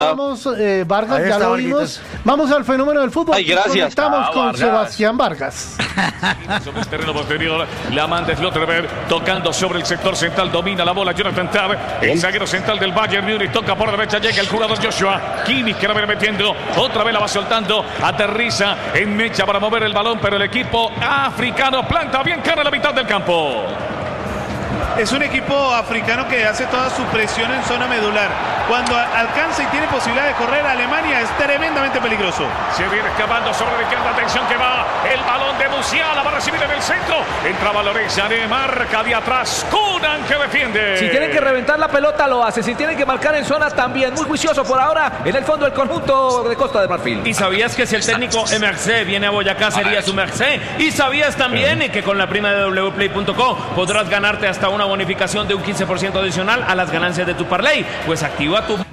Vamos, Vargas, ya lo vimos. Vamos al fenómeno del fútbol. Ay, gracias. Estamos con Vargas. Sebastián Vargas. Sobre el terreno posterior, la manda Slotterberg tocando sobre el sector central, domina la bola Jonathan Tah, el zaguero central del Bayern Múnich, toca por derecha, llega el jugador Joshua Kimmich que la viene metiendo, otra vez la va soltando, aterriza en mecha para mover el balón, pero el equipo africano planta bien cara a la mitad del campo. Es un equipo africano que hace toda su presión en zona medular. Cuando alcanza y tiene posibilidad de correr, Alemania es tremendamente peligroso. Se viene escapando sobre la izquierda, atención que va el balón de Musiala, va a recibir en el centro. Entraba Lorenzo, marca de atrás, Kunan que defiende. Si tienen que reventar la pelota lo hace, si tienen que marcar en zona también. Muy juicioso por ahora en el fondo del conjunto de Costa de Marfil. ¿Y sabías que si el técnico Emercé viene a Boyacá sería su merced? ¿Y sabías también que con la prima de wplay.co podrás ganarte hasta una bonificación de un 15% adicional a las ganancias de tu parlay? Pues activa tu...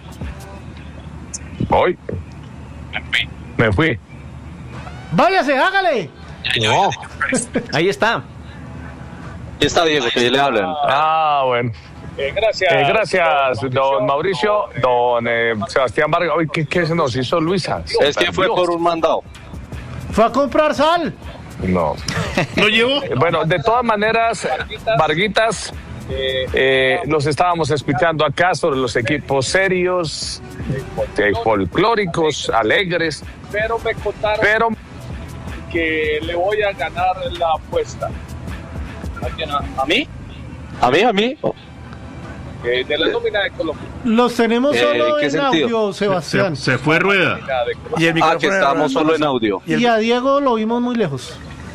Hoy me fui. Váyase, hágale. No. Ahí está. Ahí está Diego, que le hablan. Ah, bueno. Gracias, don Mauricio, don Sebastián Vargas. Hoy, ¿qué se nos hizo Luisa? Es que fue por un mandado. Fue a comprar sal. No. ¿Lo llevó? Bueno, de todas maneras, Varguitas, los estábamos escuchando acá sobre los equipos serios, folclóricos, alegres. Pero me contaron que le voy a ganar la apuesta. ¿A mí? ¿A mí? De la nómina de Colombia. Los tenemos solo ¿qué en sentido? audio, Sebastián. Se fue Rueda. Y el Que estamos solo en audio. Y a Diego lo vimos muy lejos.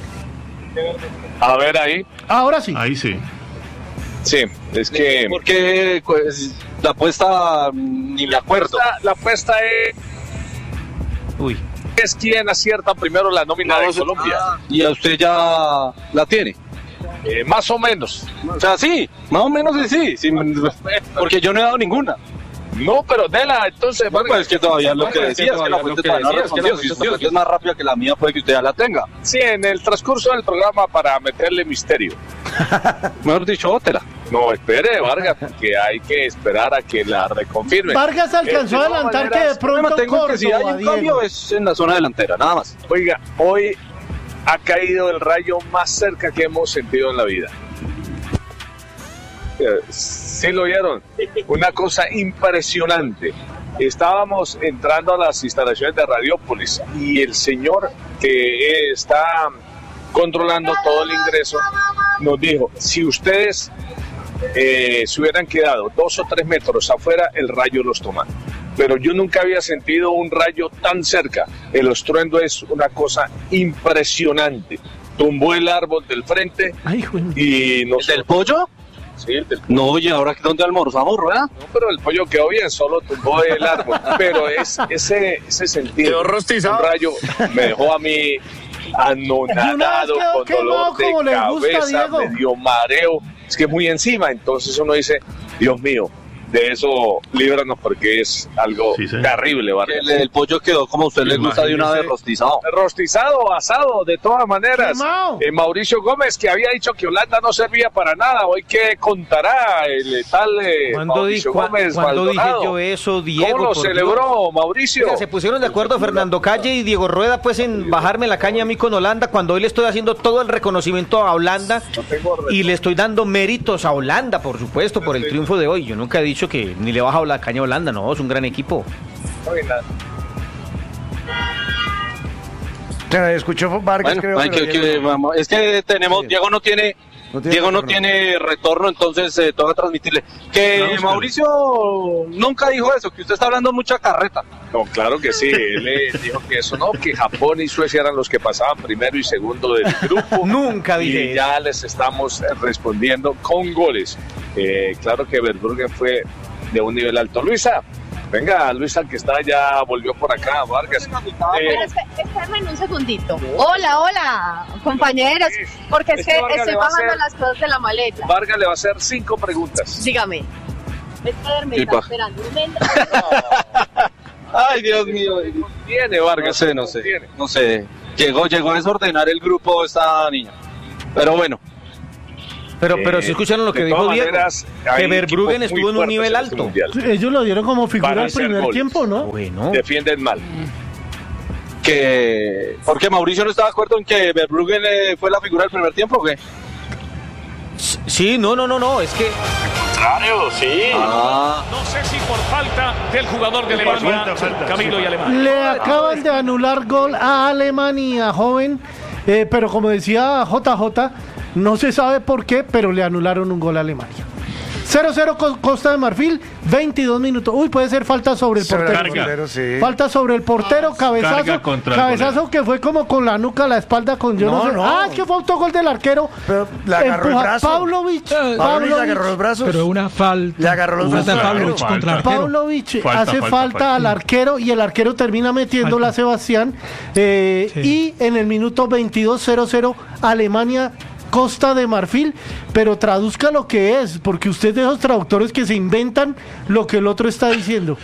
A ver ahí. Ahora sí. Ahí sí. Sí, es que... Porque pues, la apuesta ni me acuerdo. La apuesta es quién acierta primero la nómina de Colombia. Y a usted ya la tiene. Más o menos. O sea, sí, más o menos sí. Porque yo no he dado ninguna. No, pero dela, entonces... Pues es que todavía lo que decía es que la fuente todavía no respondió. Si usted es más rápida que la mía, puede que usted ya la tenga. Sí, en el transcurso del programa para meterle misterio. Mejor dicho, ótela. No, espere, Vargas, porque hay que esperar a que la reconfirme. Vargas alcanzó a adelantar que de pronto tengo que si hay un Diego. cambio es en la zona delantera, nada más. Oiga, hoy ha caído el rayo más cerca que hemos sentido en la vida. Sí lo vieron, una cosa impresionante. Estábamos entrando a las instalaciones de Radiópolis y el señor que está controlando todo el ingreso nos dijo, si ustedes se hubieran quedado 2 o 3 metros afuera, el rayo los toma. Pero yo nunca había sentido un rayo tan cerca. El estruendo es una cosa impresionante. Tumbó el árbol del frente. Ay, y nos... ¿Del pollo? Sí, el del pollo. No, oye, ¿ahora dónde almorzamos, Rueda? No, pero el pollo quedó bien, solo tumbó el árbol. Pero es ese sentido. Quedó rostizado. Un rayo me dejó a mí anonadado, con dolor de cabeza, me dio mareo. Es que muy encima, entonces uno dice, Dios mío, de eso líbranos porque es algo terrible, Vargas. El pollo quedó como a usted le gusta de una vez rostizado. Rostizado, asado, de todas maneras. Mauricio Gómez, que había dicho que Holanda no servía para nada, hoy qué contará el tal Mauricio Gómez ¿Cuándo dije Maldonado? yo eso, Diego? ¿Cómo lo celebró, Mauricio? Mira, se pusieron de acuerdo Fernando Calle y Diego Rueda pues en bajarme la caña a mí con Holanda cuando hoy le estoy haciendo todo el reconocimiento a Holanda y le estoy dando méritos a Holanda, por supuesto, por el triunfo de hoy. Yo nunca he dicho que ni le he bajado la caña a Holanda, no, es un gran equipo. Se escuchó Vargas, bueno, creo. es que tenemos, Diego no tiene retorno, entonces toca transmitirle. Que Mauricio nunca dijo eso, que usted está hablando mucha carreta. No, claro que sí, él dijo que eso no, que Japón y Suecia eran los que pasaban primero y segundo del grupo. Nunca dije y ya les estamos respondiendo con goles. Claro que Verbruggen fue de un nivel alto. Luisa, venga, Luisa, que está ya volvió por acá, Vargas. Espérame un segundito. Hola, compañeros, porque es que estoy bajando las cosas de la maleta. Vargas le va a hacer 5 preguntas. Dígame. Me está esperando un momento. Ay, Dios mío. Tiene Vargas. No sé. Llegó a desordenar el grupo esta niña. Pero bueno. Pero si escucharon lo que dijo Diego, que Verbruggen estuvo en un nivel alto. Ellos lo dieron como figura al primer tiempo, ¿no? Bueno. Defienden mal. Porque Mauricio no está de acuerdo en que Verbruggen fue la figura del primer tiempo, ¿o qué? Sí, no, es que... Contrario, sí. No sé si por falta del jugador de Alemania, Camilo y Alemania. Le acaban de anular gol a Alemania, joven. Pero como decía JJ, no se sabe por qué, pero le anularon un gol a Alemania. 0-0 Costa de Marfil, 22 minutos. Uy, puede ser falta sobre el portero. Sí. Falta sobre el portero, cabezazo que fue como con la nuca a la espalda con yo no sé. Ah, que fue autogol del arquero. Pero le agarró el brazo. Pavlovic le agarró los brazos. Pero una falta. Le agarró los brazos. Pavlovic contra el arquero. Pavlovic hace falta al arquero y el arquero termina metiéndola a Sebastián. Y en el minuto 22, 0-0, Alemania Costa de Marfil, pero traduzca lo que es, porque usted es de esos traductores que se inventan lo que el otro está diciendo.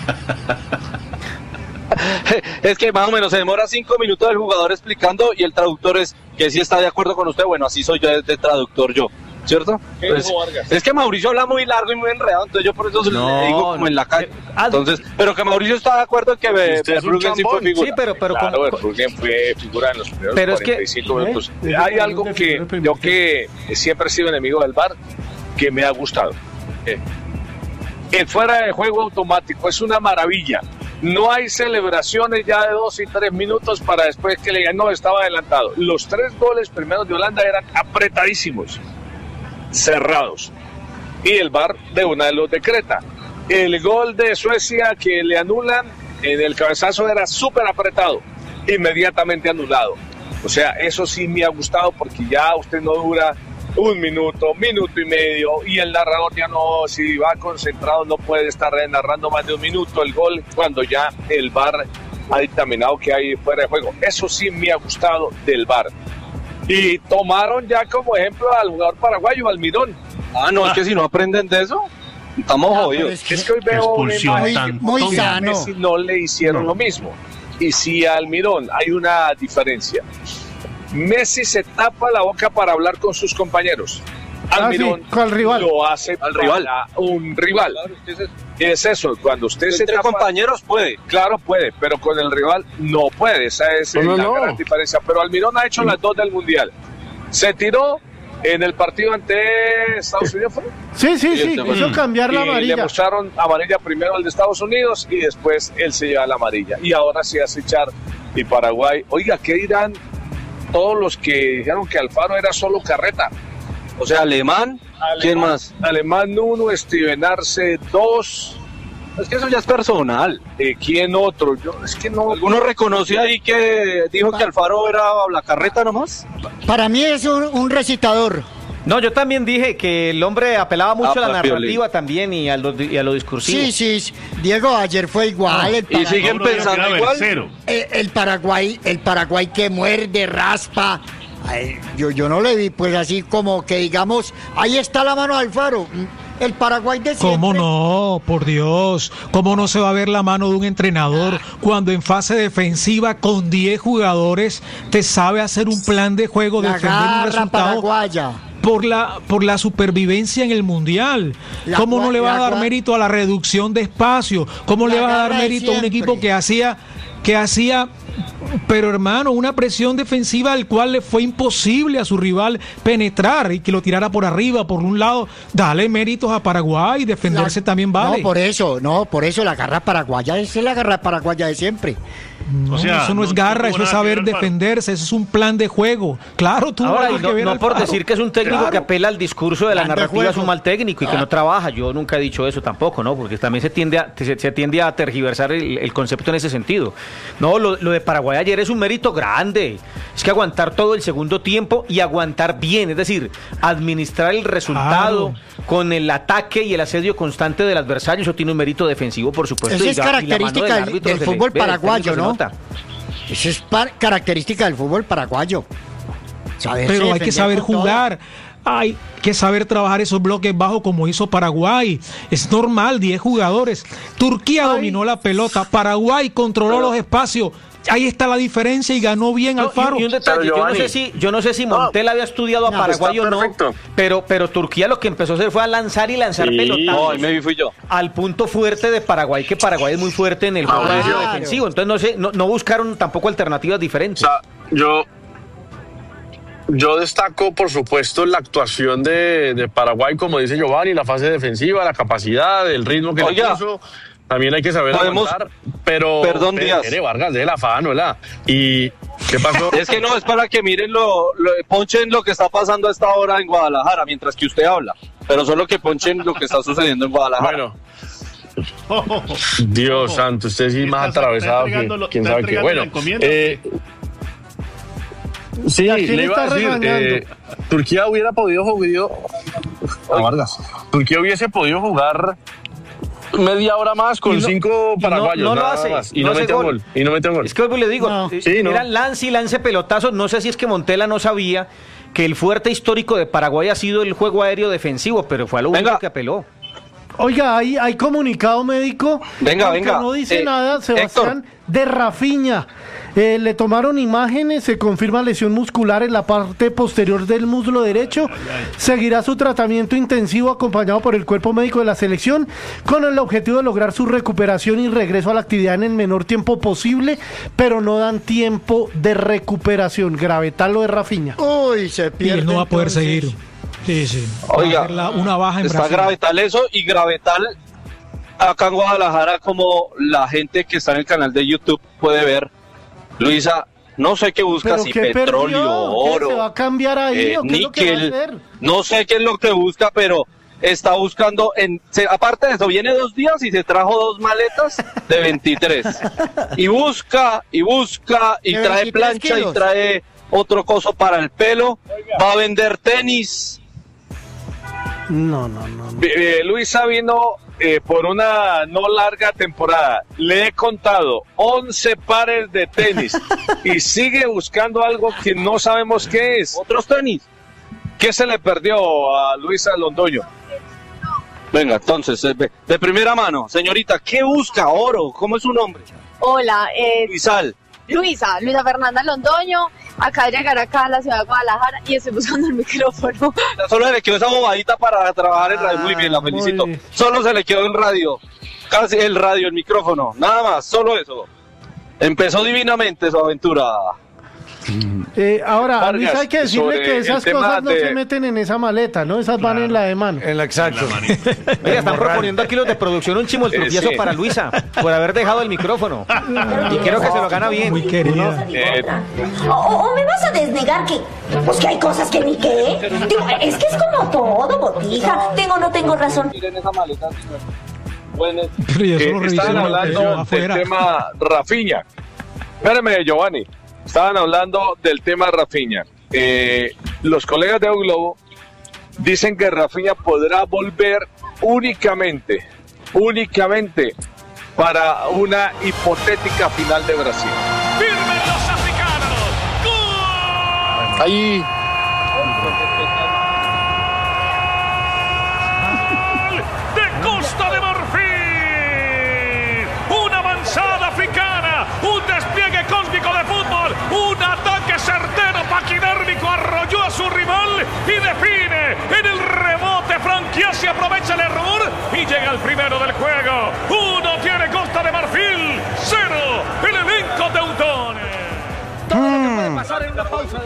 Es que más o menos se demora 5 minutos el jugador explicando y el traductor es que sí está de acuerdo con usted. Bueno, así soy yo de traductor yo, ¿cierto? Pues, es que Mauricio habla muy largo y muy enredado, entonces yo por eso le digo como en la calle. Entonces, pero que Mauricio está de acuerdo en que Verbruggen sí fue figura. Sí, pero claro, Verbruggen fue figura en los primeros 45 minutos. Hay algo que yo que siempre he sido enemigo del VAR, que me ha gustado. El fuera de juego automático es una maravilla. No hay celebraciones ya de 2 y 3 minutos para después que le digan, no, estaba adelantado. Los 3 goles primeros de Holanda eran apretadísimos, cerrados. Y el VAR de una de los decreta. El gol de Suecia que le anulan en el cabezazo era súper apretado, inmediatamente anulado. O sea, eso sí me ha gustado porque ya usted no dura 1 minuto, minuto y medio, y el narrador ya no, si va concentrado, no puede estar narrando más de 1 minuto el gol cuando ya el VAR ha dictaminado que hay fuera de juego. Eso sí me ha gustado del VAR. Y tomaron ya como ejemplo al jugador paraguayo, Almirón. No, es que si no aprenden de eso, estamos jodidos. Es que hoy veo muy sano. Messi no le hicieron lo mismo. Y si a Almirón hay una diferencia. Messi se tapa la boca para hablar con sus compañeros. Almirón con el rival. Lo hace al rival. Un rival. Claro, es eso, cuando usted se tapa, compañeros puede. Claro puede, pero con el rival no puede. Esa es la gran diferencia. Pero Almirón ha hecho las 2 del Mundial. Se tiró en el partido ante Estados Unidos. ¿Fue? Sí, hizo cambiar la amarilla. Le mostraron amarilla primero al de Estados Unidos y después él se lleva la amarilla. Y ahora se hace echar y Paraguay. Oiga, ¿qué dirán todos los que dijeron que Alfaro era solo carreta? O sea, Alemán, ¿quién más? Alemán 1, Steven Arce 2. Es que eso ya es personal. ¿Quién otro? Es que no. ¿Alguno reconoció ahí que dijo que Alfaro era la carreta nomás? Para mí es un recitador. No, yo también dije que el hombre apelaba mucho a la narrativa también y a lo discursivo. Sí, Diego, ayer fue igual. Y siguen pensando igual. El Paraguay que muerde, raspa. Ay, yo no le vi pues así como que digamos, ahí está la mano de Alfaro. El Paraguay de siempre. ¿Cómo no? Por Dios. ¿Cómo no se va a ver la mano de un entrenador cuando en fase defensiva con 10 jugadores te sabe hacer un plan de juego, defender un resultado paraguaya por la supervivencia en el Mundial? ¿Cómo no le va a dar mérito a la reducción de espacio? ¿Cómo le va a dar mérito a un equipo que hacía, pero hermano, una presión defensiva al cual le fue imposible a su rival penetrar y que lo tirara por arriba, por un lado? Dale méritos a Paraguay, defenderse también vale. No, por eso la garra paraguaya es la garra paraguaya de siempre. No, o sea, eso no es garra, eso es saber defenderse, eso es un plan de juego. Claro, tú ahora, no por decir que es un técnico que apela al discurso de la narrativa, es un mal técnico y que no trabaja. Yo nunca he dicho eso tampoco, ¿no? Porque también se tiende a tergiversar el concepto en ese sentido. No, lo de Paraguay ayer es un mérito grande. Es que aguantar todo el segundo tiempo y aguantar bien, es decir, administrar el resultado con el ataque y el asedio constante del adversario. Eso tiene un mérito defensivo, por supuesto. Eso es característica del fútbol paraguayo, ¿no? Eso es característica del fútbol paraguayo. Pero hay que saber jugar. Hay que saber trabajar esos bloques bajos como hizo Paraguay. Es normal, 10 jugadores. Turquía dominó la pelota, Paraguay controló los espacios ahí está la diferencia y ganó bien Alfaro. Y un detalle, yo no sé si Montela había estudiado a Paraguay o no, pero Turquía lo que empezó a hacer fue a lanzar pelotazos. No, me fui yo. Al punto fuerte de Paraguay, que Paraguay es muy fuerte en el juego aéreo defensivo. Entonces no buscaron tampoco alternativas diferentes. O sea, yo destaco, por supuesto, la actuación de Paraguay, como dice Giovanni, la fase defensiva, la capacidad, el ritmo que le puso. También hay que saber aguantar, pero... Perdón, Díaz. Vargas, de la afano, ¿verdad? ¿Y qué pasó? Es que no, es para que miren ponchen lo que está pasando a esta hora en Guadalajara, mientras que usted habla. Pero solo que ponchen lo que está sucediendo en Guadalajara. Bueno. Dios santo, usted sí más atravesado que quién sabe qué. Bueno, sí, le iba a decir, Turquía hubiera podido Turquía hubiese podido jugar media hora más con 5 paraguayos. No lo hace. Y no mete gol. Es que le digo, era lance pelotazos. No sé si es que Montela no sabía que el fuerte histórico de Paraguay ha sido el juego aéreo defensivo, pero fue a lo único que apeló. Oiga, hay comunicado médico. Venga. No dice nada, Sebastián, de Rafinha. Le tomaron imágenes, se confirma lesión muscular en la parte posterior del muslo derecho. Seguirá su tratamiento intensivo acompañado por el cuerpo médico de la selección con el objetivo de lograr su recuperación y regreso a la actividad en el menor tiempo posible, pero no dan tiempo de recuperación. Gravetal lo de Rafinha. Uy, se pierde. Y él no va a poder seguir. Sí. Oiga, una baja en está Brasil. Gravetal eso y Gravetal acá en Guadalajara, como la gente que está en el canal de YouTube puede ver. Luisa, no sé qué busca, ¿pero si qué petróleo, perdió? oro, ¿Qué se va a cambiar ahí o qué es lo que va a níquel, hacer? no sé qué es lo que busca, pero está buscando, aparte de eso, viene 2 días y se trajo 2 maletas de 23, y busca, y trae plancha kilos. Y trae otro coso para el pelo, va a vender tenis. No. Luisa vino por una no larga temporada. Le he contado 11 pares de tenis y sigue buscando algo que no sabemos qué es. ¿Otros tenis? ¿Qué se le perdió a Luisa Londoño? Venga, entonces, de primera mano, señorita, ¿qué busca? Oro, ¿cómo es su nombre? Hola, Luisa Fernanda Londoño. Acá de llegar acá a la ciudad de Guadalajara y estoy buscando el micrófono. Solo le quedó esa bobadita para trabajar en radio. Muy bien, la felicito. Solo se le quedó en radio. Casi el micrófono. Nada más, solo eso. Empezó divinamente su aventura. Ahora, Vargas, a Luis hay que decirle que esas cosas no se meten en esa maleta, ¿no? Esas van en la de mano. Exacto. Mira, están proponiendo aquí los de producción un chimoltrufiezo para Luisa por haber dejado el micrófono. Y quiero que se lo gana bien. Muy querida. ¿O me vas a desnegar que hay cosas que ni qué? Digo, es que es como todo, botija. ¿Tengo o no tengo razón? Miren esa maleta, estaban hablando del tema Rafinha. Espérame, Giovanni. Estaban hablando del tema Rafinha. Los colegas de Globo dicen que Rafinha podrá volver únicamente para una hipotética final de Brasil. ¡Firmen los africanos! ¡Gol! Ahí. ¡De Costa de Marfil! ¡Una avanzada africana! ¡Un despliegue cósmico de fútbol! ¡Un ataque certero paquidérmico! Arrolló a su rival y define en el rebote. Franquiasi aprovecha el error y llega al primero del juego. 1 tiene Costa de Marfil, 0 el elenco teutones. Todo lo que puede pasar en una pausa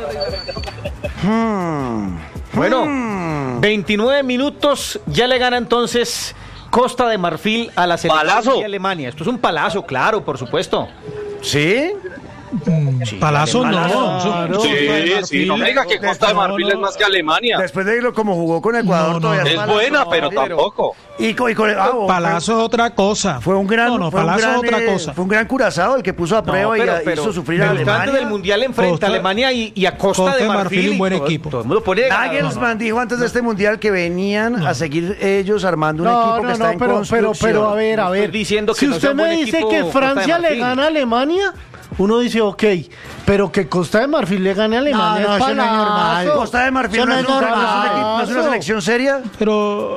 de Bueno, 29 minutos, ya le gana entonces Costa de Marfil a la selección de Alemania. Esto es un palazo, claro, por supuesto. ¿Sí? Palazo no. Sí, no me diga que Costa de Marfil es más que Alemania. Después de lo como jugó con Ecuador, todavía es buena, pero tampoco. Palazo es otra cosa. Fue un gran, Palazo es otra cosa. Fue un gran Curazao el que puso a prueba y hizo sufrir a Alemania. Antes del Mundial enfrenta a Alemania y a Costa de Marfil, un buen equipo. Todo el mundo pone Nagelsmann dijo antes de este Mundial que venían a seguir ellos armando un equipo que está en construcción. Pero a ver, diciendo que si usted me dice que Francia le gana a Alemania, uno dice, ok, pero que Costa de Marfil le gane a Alemania no es normal. Costa de Marfil no es una selección seria. Pero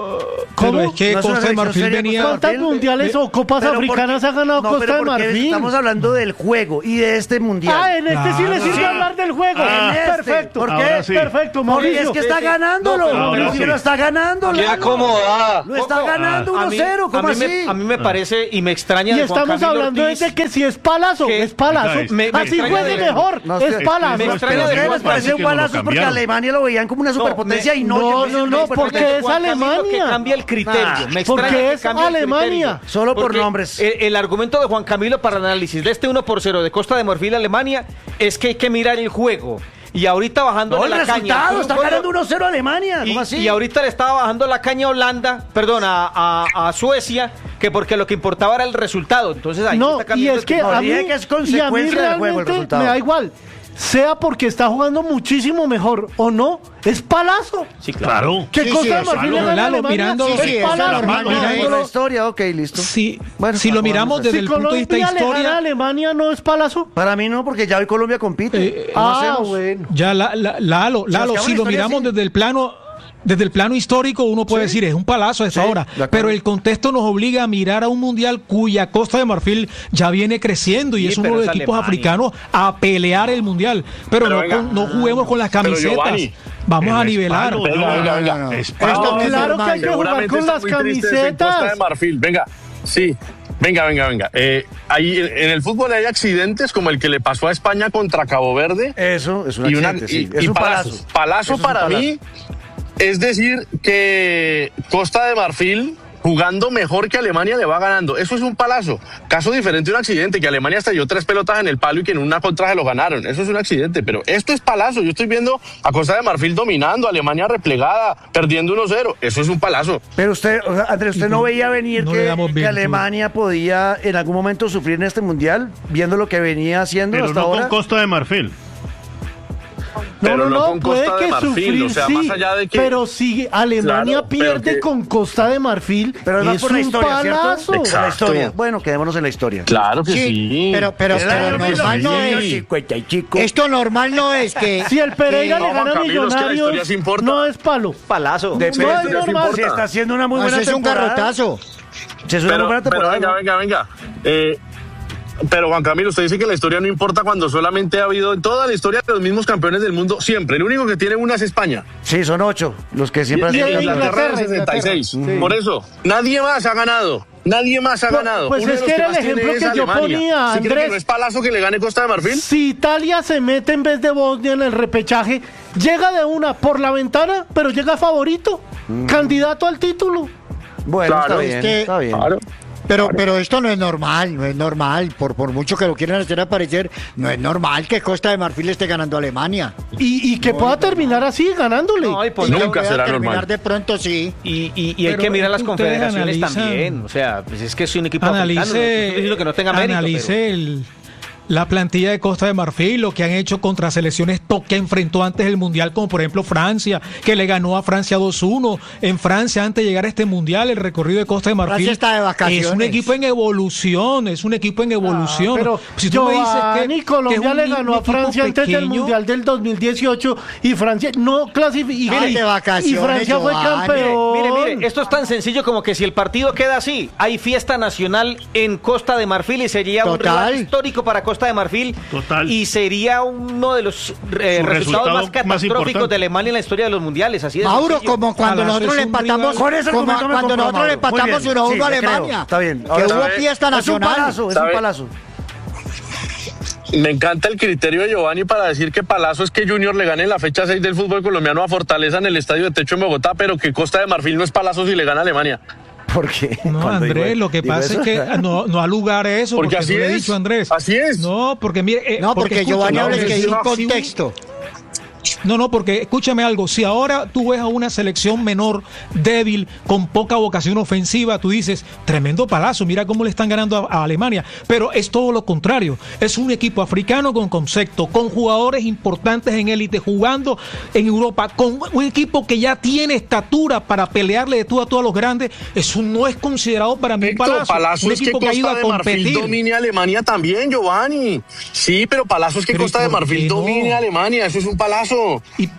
Pero es que Costa de Marfil venía... ¿Cuántas mundiales o copas africanas ha ganado Costa de Marfil? Estamos hablando del juego y de este mundial. En este sí le sirve hablar del juego. Perfecto. ¿Por qué? Sí. Perfecto, Mauricio. Porque es que está ganándolo. Mauricio lo está ganando. ¡Qué acomodada! Lo está ganando 1-0. ¿Cómo así? A mí me parece y me extraña. Y estamos hablando de que si es palazo, es palazo. Así juegue mejor, es palazo. Me extraña de les parece un palazo porque Alemania lo veían como una superpotencia y no. No, porque es Alemania. Cambia el criterio. Porque es Alemania. Solo por nombres. El argumento de Juan Camilo para el análisis de este 1-0 de Costa de Marfil a Alemania es que hay que mirar el juego. Y ahorita bajando la caña. Resultado, está ganando 1-0 Alemania. ¿Cómo así? Y ahorita le estaba bajando la caña a Holanda, perdón, a Suecia, que porque lo que importaba era el resultado. Entonces ahí está cambiando. Y es que a mí realmente me da igual. Sea porque está jugando muchísimo mejor o no, es palazo. Sí, claro. ¿Qué Costa de Marfil le gana a Alemania? Es palazo. Mirando la historia, ok, listo. Sí, bueno, si lo miramos desde el punto de vista historia, Alemania no es palazo. Para mí no, porque ya hoy Colombia compite. Bueno. Ya Lalo, si lo miramos desde el plano histórico, uno puede decir es un palazo a esta hora, pero el contexto nos obliga a mirar a un mundial cuya Costa de Marfil ya viene creciendo y es uno de los equipos africanos a pelear el mundial. Pero no juguemos con las camisetas. Vamos a nivelar. Claro que hay que jugar con las camisetas. Costa de Marfil, venga, sí. Venga. Ahí, en el fútbol hay accidentes como el que le pasó a España contra Cabo Verde. Eso es un accidente, es un palazo. Palazo para mí es decir que Costa de Marfil, jugando mejor que Alemania, le va ganando. Eso es un palazo. Caso diferente de un accidente, que Alemania estalló 3 pelotas en el palo y que en una contra se lo ganaron. Eso es un accidente, pero esto es palazo. Yo estoy viendo a Costa de Marfil dominando, Alemania replegada, perdiendo 1-0. Eso es un palazo. Pero Andrés, ¿usted no veía venir que Alemania podía en algún momento sufrir en este mundial, viendo lo que venía haciendo hasta ahora? Pero no con Costa de Marfil. No, puede que sufrir, o sea, más allá de que... Pero si Alemania pierde con Costa de Marfil, pero es por la historia, palazo. ¿Cierto? La historia. Bueno, quedémonos en la historia. Claro que sí. Pero normal no es. Esto normal no es que... Si el Pereira le gana a Millonarios, no es palo. Palazo. Depende, si está haciendo una muy buena temporada. Es un garrotazo. Pero venga. Pero Juan Camilo, usted dice que la historia no importa cuando solamente ha habido en toda la historia de los mismos campeones del mundo, siempre. El único que tiene una es España. Sí, son 8 los que siempre han tenido. Inglaterra 66. Sí. Por eso, nadie más ha ganado. Pues es que era el ejemplo que yo ponía, Andrés. ¿Cree que no es palazo que le gane Costa de Marfil? Si Italia se mete en vez de Bosnia en el repechaje, llega de una por la ventana, pero llega favorito, candidato al título. Bueno, claro, está bien. Claro. Pero esto no es normal, por mucho que lo quieran hacer aparecer, no es normal que Costa de Marfil esté ganando a Alemania. Y que pueda terminar así, ganándole. Nunca será normal. De pronto sí. Y hay que mirar las confederaciones también, o sea, pues es que es un equipo africano, no estoy diciendo que no tenga mérito. Analice la plantilla de Costa de Marfil, lo que han hecho contra selecciones que enfrentó antes del Mundial, como por ejemplo Francia, que le ganó a Francia 2-1 en Francia antes de llegar a este Mundial. El recorrido de Costa de Marfil Francia está de vacaciones. Es un equipo en evolución, pero si tú me dices que Colombia le ganó a Francia antes del Mundial del 2018 y Francia no clasificó y Francia fue campeón. Mire, esto es tan sencillo como que si el partido queda así, hay fiesta nacional en Costa de Marfil y sería un rival histórico para Costa de Marfil. Total. Y sería uno de los resultados más catastróficos de Alemania en la historia de los mundiales. Así de Mauro, como cuando nosotros le empatamos, cuando nosotros le empatamos 1-1 a Alemania. Está bien. Que hubo fiesta nacional. Es un palazo. Me encanta el criterio de Giovanni para decir que palazo es que Junior le gane en la fecha 6 del fútbol colombiano a Fortaleza en el Estadio de Techo en Bogotá, pero que Costa de Marfil no es palazo si le gana a Alemania. ¿Por qué? No, Andrés, lo que pasa es que no ha lugar a eso. Porque así es. He dicho, Andrés. Así es. No, porque mire. Porque Giovanni habla que hay un contexto. No, porque escúchame algo, si ahora tú ves a una selección menor, débil, con poca vocación ofensiva, tú dices, tremendo palazo, mira cómo le están ganando a Alemania, pero es todo lo contrario, es un equipo africano con concepto, con jugadores importantes en élite, jugando en Europa, con un equipo que ya tiene estatura para pelearle de tú a los grandes, eso no es considerado para mí un palazo. Un equipo que ha ido a competir. Domine a Alemania también, Giovanni. Sí, pero palazo es que Costa de Marfil domine a Alemania, eso es un palazo.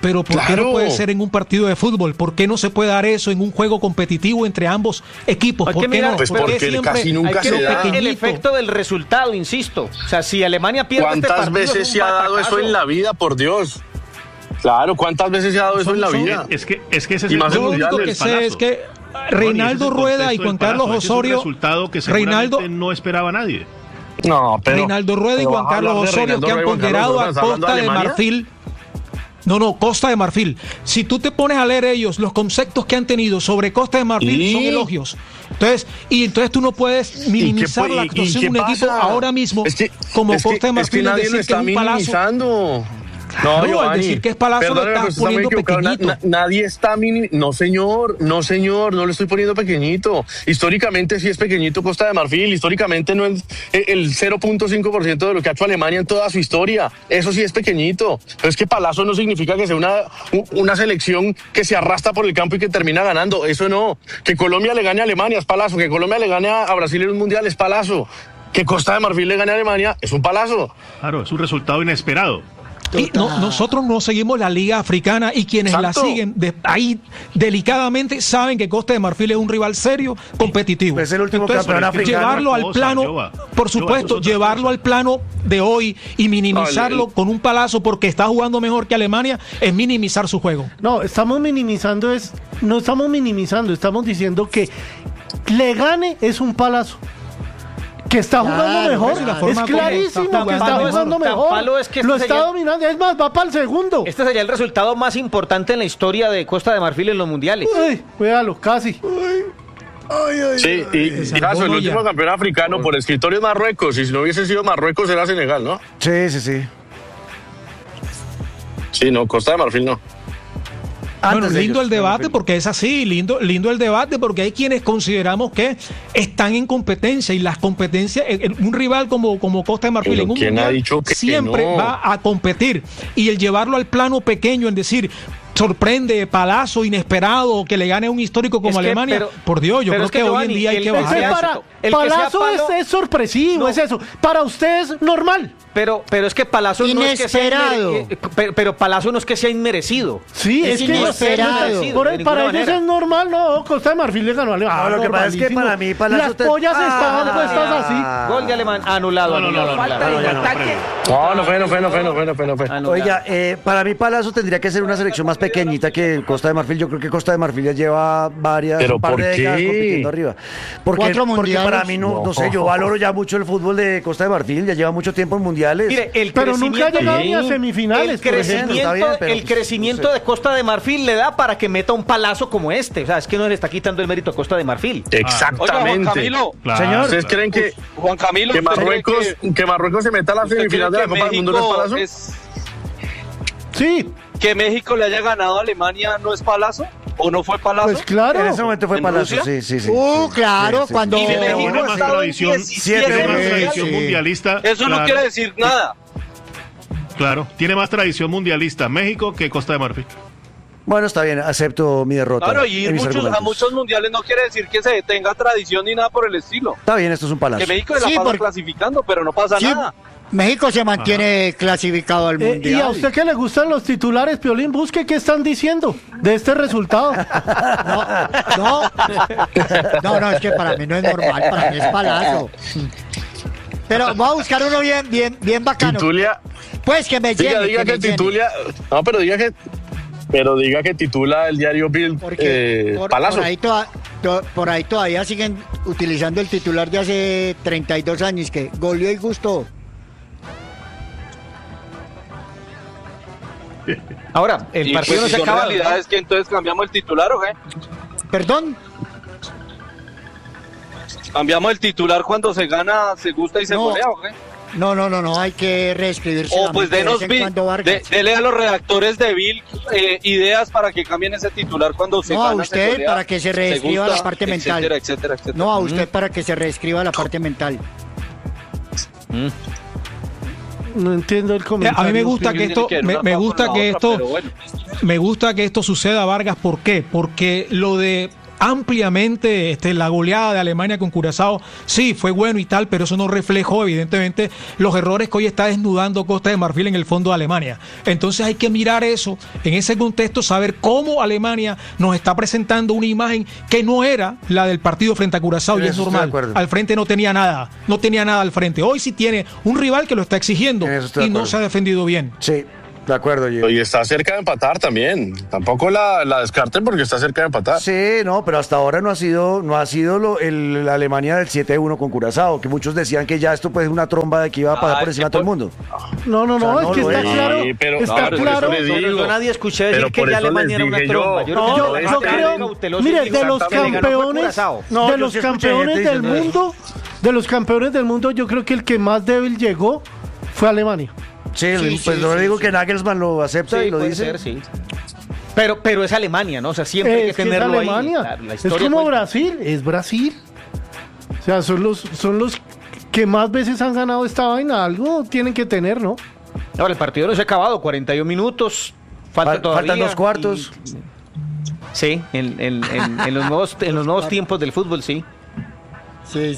Pero ¿por qué no puede ser en un partido de fútbol? ¿Por qué no se puede dar eso en un juego competitivo entre ambos equipos? ¿Por qué no? Pues porque casi nunca se da. El efecto del resultado, insisto. O sea, si Alemania pierde este partido... ¿Cuántas veces se ha dado eso en la vida, por Dios? Claro, ¿cuántas veces se ha dado eso en la vida? Es que ese es el único que sé es que Reinaldo Rueda y Juan Carlos Osorio... Es un resultado que seguramente no esperaba nadie. No, pero... Reinaldo Rueda y Juan Carlos Osorio que han ponderado a Costa de Marfil... No, Costa de Marfil. Si tú te pones a leer ellos, los conceptos que han tenido sobre Costa de Marfil son elogios. Entonces tú no puedes minimizar la actuación de un equipo ahora mismo como Costa de Marfil. Nadie lo está minimizando. No, al decir que es Palazzo lo estás poniendo pequeñito. Nadie está No, señor, no lo estoy poniendo pequeñito. Históricamente sí es pequeñito Costa de Marfil, históricamente no es el 0.5% de lo que ha hecho Alemania en toda su historia. Eso sí es pequeñito. Pero es que Palazzo no significa que sea una selección que se arrastra por el campo y que termina ganando. Eso no. Que Colombia le gane a Alemania es Palazzo, que Colombia le gane a Brasil en un mundial es Palazzo, que Costa de Marfil le gane a Alemania es un Palazzo. Claro, es un resultado inesperado. Y nosotros no seguimos la Liga Africana y quienes la siguen ahí delicadamente saben que Costa de Marfil es un rival serio, competitivo. Es el último campeón africano. Llevarlo al plano, por supuesto, llevarlo al plano de hoy y minimizarlo con un Palazzo porque está jugando mejor que Alemania es minimizar su juego. No, estamos minimizando, estamos diciendo que le gane es un Palazzo. Que está jugando mejor, es clarísimo que está jugando mejor, lo está dominando, es más, va para el segundo. Este sería el resultado más importante en la historia de Costa de Marfil en los mundiales. Uy, cuídalo, casi. Sí, y caso, el último campeón africano por escritorio es Marruecos, y si no hubiese sido Marruecos era Senegal, ¿no? Sí. Sí, no, Costa de Marfil no. Bueno, lindo el debate porque es así, lindo el debate porque hay quienes consideramos que están en competencia y las competencias, un rival como Costa de Marfil en un mundial siempre va a competir y el llevarlo al plano pequeño, en decir sorprende, Palazzo, inesperado, que le gane a un histórico como Alemania. Por Dios, yo creo que hoy en día hay que bajar. Palazzo es sorpresivo, es eso. Para usted es normal. Pero es que Palazzo no es que sea pero Palazzo no es que sea inmerecido. Sí, es que inesperado. Para ellos es normal, no. Costa de Marfil le ganó a Alemania. Lo que pasa es que para mí Palazzo las pollas estaban puestas así. Gol de Alemania anulado. No fue. Oiga, para mí Palazzo tendría que ser una selección más pequeñita que Costa de Marfil. Yo creo que Costa de Marfil ya lleva un par de décadas compitiendo arriba. Porque para mí no sé, yo valoro ya mucho el fútbol de Costa de Marfil, ya lleva mucho tiempo en mundiales. Mire, pero nunca ha llegado ni a semifinales. El crecimiento de Costa de Marfil le da para que meta un Palazzo como este. O sea, es que no le está quitando el mérito a Costa de Marfil. Exactamente. Oiga, Juan Camilo, señor, ¿ustedes creen que Juan Camilo, que Marruecos se meta a la semifinal de la Copa del Mundo no es Palazzo? Sí. Que México le haya ganado a Alemania no es Palazzo. ¿O no fue Palazzo? Pues claro. En ese momento fue Palazzo, sí. Claro, cuando... Y México más tradición mundialista. Eso no quiere decir nada. Claro, tiene más tradición mundialista México que Costa de Marfil. Bueno, está bien, acepto mi derrota. Claro, y ir a muchos mundiales no quiere decir que se tenga tradición ni nada por el estilo. Está bien, esto es un Palazzo. Que México se la pasa clasificando, pero no pasa nada. México se mantiene clasificado al mundial. Y a usted que le gustan los titulares, Piolín, busque qué están diciendo de este resultado. No, es que para mí no es normal, para mí es Palazzo. Pero voy a buscar uno bien bacano. Titulia. Pues que me llene. Diga que titulia. No, pero diga que titula el diario Bild Palazzo. Por ahí todavía siguen utilizando el titular de hace 32 años que goleó y gustó. Ahora, el partido pues, no se acaba. La realidad es que entonces cambiamos el titular, ¿o qué? ¿Perdón? ¿Cambiamos el titular cuando se gana, se gusta y se golea, o qué? No, hay que reescribirse. O pues dele a los redactores de Bill ideas para que cambien ese titular cuando se gana. No, a usted se para que se reescriba la parte mental. Etcétera. No, a usted para que se reescriba la parte mental. No entiendo el comentario. A mí me gusta que esto, me gusta que esto suceda, Vargas. ¿Por qué? Porque lo de ampliamente la goleada de Alemania con Curazao. Sí, fue bueno y tal, pero eso no reflejó evidentemente los errores que hoy está desnudando Costa de Marfil en el fondo de Alemania. Entonces hay que mirar eso, en ese contexto, saber cómo Alemania nos está presentando una imagen que no era la del partido frente a Curazao, y es normal. Al frente no tenía nada al frente. Hoy sí tiene un rival que lo está exigiendo y no se ha defendido bien. Sí. De acuerdo, yo. Y está cerca de empatar también. Tampoco la descarten porque está cerca de empatar. Sí, no, pero hasta ahora no ha sido la Alemania del 7-1 con Curazao, que muchos decían que ya esto puede ser una tromba de que iba a pasar por encima de todo el mundo. No, es que está claro. Está claro. Yo nadie escuché decir que ya Alemania era una tromba. Yo creo, mire, de los campeones del mundo, yo creo que el que más débil llegó fue Alemania. Sí, pues no le digo que Nagelsmann lo acepta y lo dice. Ser, sí. Pero es Alemania, ¿no? O sea, siempre hay que tenerlo ahí. Es como Brasil, es Brasil. O sea, son los que más veces han ganado esta vaina. Algo tienen que tener, ¿no? Ahora, el partido no se ha acabado, 41 minutos. Faltan 2 cuartos. Sí, en los nuevos tiempos del fútbol, sí. Sí.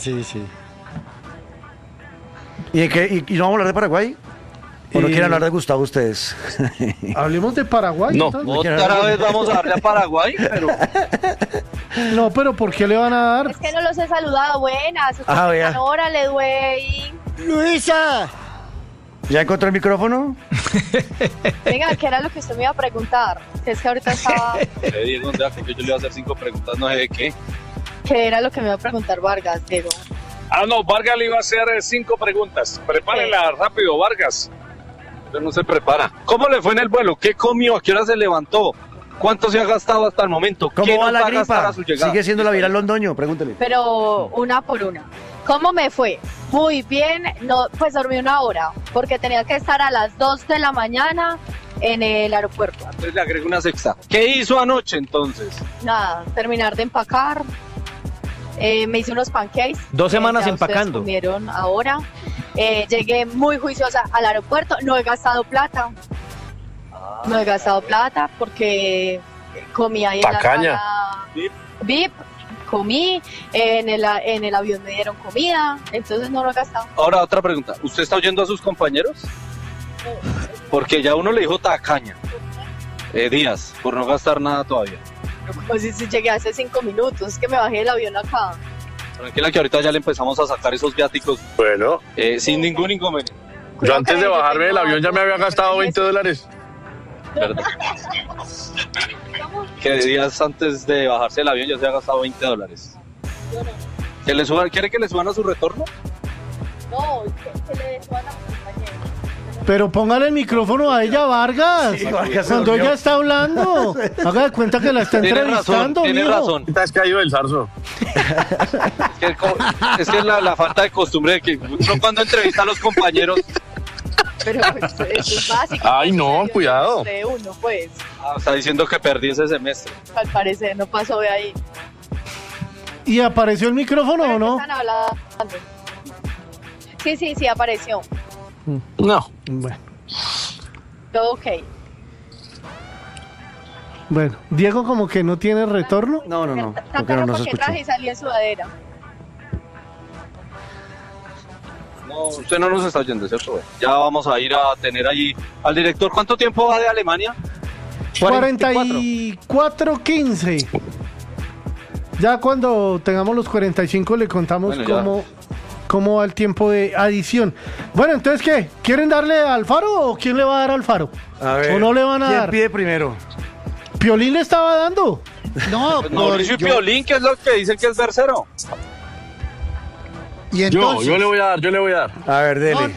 ¿Y no vamos a hablar de Paraguay? ¿O no quieren hablar de Gustavo ustedes? Hablemos de Paraguay. No, otra vez vamos a darle a Paraguay, pero... No, pero ¿por qué le van a dar? Es que no los he saludado. Buenas. Órale, güey. ¡Luisa! ¿Ya encontró el micrófono? Venga, ¿qué era lo que usted me iba a preguntar? Que es que ahorita estaba... Diego, que yo le iba a hacer 5 preguntas, no sé de qué. ¿Qué era lo que me iba a preguntar Vargas, Diego? No, Vargas le iba a hacer 5 preguntas. Prepárenla rápido, Vargas. No se prepara. ¿Cómo le fue en el vuelo? ¿Qué comió? ¿A qué hora se levantó? ¿Cuánto se ha gastado hasta el momento? ¿Cómo va la gripa? ¿Sigue siendo la viral Londoño? Pregúntele. Pero una por una. ¿Cómo me fue? Muy bien. No, pues dormí 1 hora porque tenía que estar a las 2 de la mañana en el aeropuerto. Entonces le agrego una sexta. ¿Qué hizo anoche entonces? Nada, terminar de empacar. Me hice unos pancakes. 2 semanas empacando. Comieron ahora. Llegué muy juiciosa al aeropuerto. No he gastado plata. Porque comí ahí Tacaña. en la sala VIP. Comí. En el avión me dieron comida. Entonces no lo he gastado. Ahora otra pregunta. ¿Usted está oyendo a sus compañeros? Porque ya uno le dijo tacaña. Díaz, por no gastar nada todavía. Como si llegué hace 5 minutos, que me bajé del avión acá. Tranquila que ahorita ya le empezamos a sacar esos viáticos. Bueno. Sin ningún inconveniente. Yo antes de bajarme del avión ya me había gastado $20. ¿Verdad? Que días antes de bajarse del avión ya se ha gastado $20. ¿Quiere que le suban a su retorno? No, que le suban a su compañero. Pero póngale el micrófono a ella, Vargas. Sí, Vargas cuando ella está hablando. Haga de cuenta que la está entrevistando. Tiene razón. Te has caído del zarzo. Es que la falta de costumbre de que uno cuando entrevista a los compañeros. Pero eso es básico. Ay, no, cuidado. De uno, pues. Está diciendo que perdí ese semestre. Al parecer no pasó de ahí. ¿Y apareció el micrófono o no? Están hablando. Sí, apareció. No. Bueno. Todo ok. Bueno, Diego como que no tiene retorno. No. Porque no nos escuchó. Y salí en sudadera. No, usted no nos está oyendo, ¿cierto? Ya vamos a ir a tener allí al director. ¿Cuánto tiempo va de Alemania? 44-15. Ya cuando tengamos los 45 le contamos cómo va el tiempo de adición. Bueno, entonces, ¿qué? ¿Quieren darle a Alfaro o quién le va a dar a Alfaro? A ver, ¿o no le van a dar? ¿Quién pide primero? ¿Piolín le estaba dando? No, pues Mauricio Piolín, que es lo que dicen que es versero. ¿Y entonces? Yo le voy a dar. A ver, dele.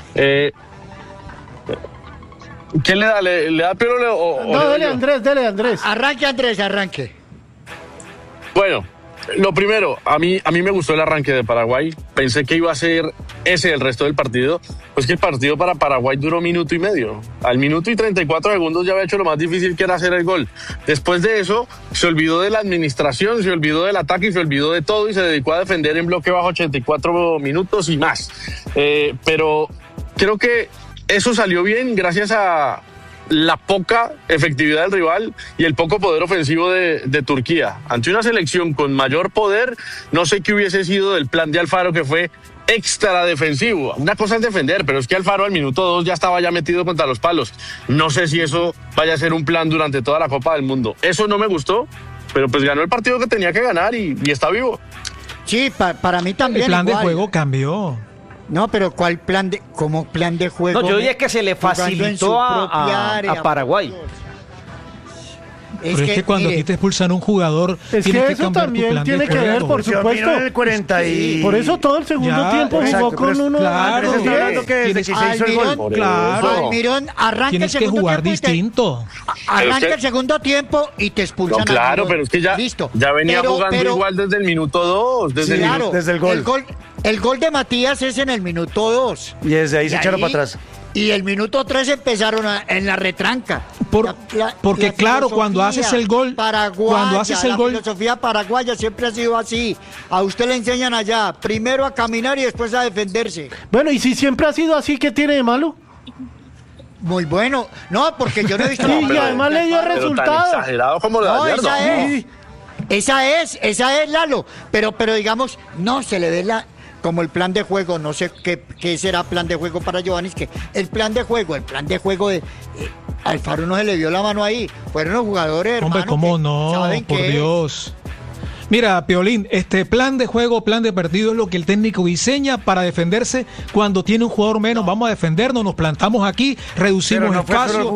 ¿Quién le da? ¿Le da Piero o no, dele Andrés. Arranque. Bueno, lo primero, a mí me gustó el arranque de Paraguay. Pensé que iba a ser ese el resto del partido. Pues que el partido para Paraguay duró 1.5 minutos. Al 1:34 ya había hecho lo más difícil, que era hacer el gol. Después de eso, se olvidó de la administración, se olvidó del ataque y se olvidó de todo y se dedicó a defender en bloque bajo 84 minutos y más. Pero creo que eso salió bien gracias a la poca efectividad del rival y el poco poder ofensivo de Turquía. Ante una selección con mayor poder, no sé qué hubiese sido del plan de Alfaro, que fue extra defensivo. Una cosa es defender, pero es que Alfaro al minuto 2 ya estaba metido contra los palos. No sé si eso vaya a ser un plan durante toda la Copa del Mundo. Eso no me gustó, pero pues ganó el partido que tenía que ganar y está vivo. Sí, para mí también. El plan de juego cambió. No, pero ¿cuál plan de, como plan de juego? No, yo diría que se le facilitó a Paraguay. Pero es que cuando aquí te expulsan un jugador, es que eso también tiene que ver, por supuesto. En el 40 y... Por eso todo el segundo tiempo jugó con uno. Claro, está hablando que desde que se hizo el gol. Claro. Almirón, arranca tienes el segundo que jugar tiempo distinto. Arranca el segundo tiempo y te expulsan. No, claro, pero es que ya, listo. Ya venía jugando igual desde el minuto 2. Desde el gol. El gol de Matías es en el minuto 2. Y desde ahí se echaron para atrás. Y el minuto 3 empezaron en la retranca. Porque claro, cuando haces el gol, la filosofía paraguaya siempre ha sido así. A usted le enseñan allá, primero a caminar y después a defenderse. Bueno, y si siempre ha sido así, ¿qué tiene de malo? Muy bueno. No, porque yo no he visto... Sí, y además le dio resultados. Tan exagerado como lo de ayer, Esa es, Lalo. Pero digamos, no se le ve como el plan de juego, no sé qué será plan de juego para Giovanni, que el plan de juego de Alfaro no se le dio la mano ahí, fueron los jugadores, hermano. Hombre, ¿cómo no? Por Dios. Mira, Piolín, plan de juego, plan de partido es lo que el técnico diseña para defenderse cuando tiene un jugador menos. Vamos a defendernos, nos plantamos aquí, reducimos espacio.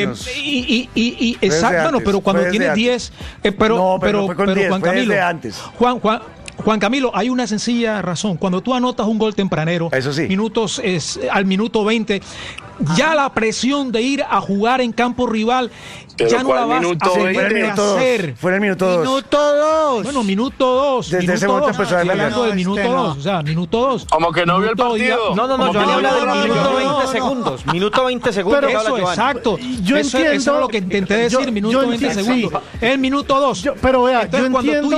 Exacto, bueno, pero cuando tienes 10, pero Juan Camilo, Juan Camilo, hay una sencilla razón. Cuando tú anotas un gol tempranero, eso sí, al minuto 20, ya la presión de ir a jugar en campo rival, pero ya no la vas a hacer. Fue en el minuto 2. Minuto 2. Bueno, minuto 2. Desde ese momento empezó a hablar del minuto 2. O sea, minuto 2. Como que no vio el partido. No, yo hablo del minuto 20 segundos. Minuto 20 segundos. Pero eso, exacto. Yo entiendo. Eso es lo que intenté decir, minuto 20 segundos. El minuto 2. Pero vea, yo entiendo.